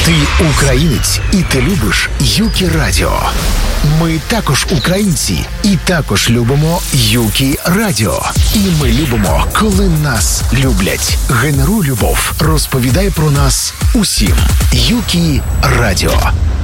Ти українець і ти любиш Юкі Радіо. Ми також українці і також любимо Юкі Радіо. І ми любимо, коли нас люблять. Генеруй любов. Розповідай про нас усім. Юкі Радіо.